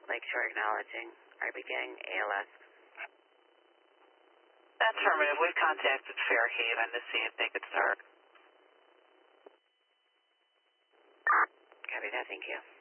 Lakeshore acknowledging RB Gang ALS. Affirmative. We've contacted Fairhaven to see if they could start. Copy that, thank you.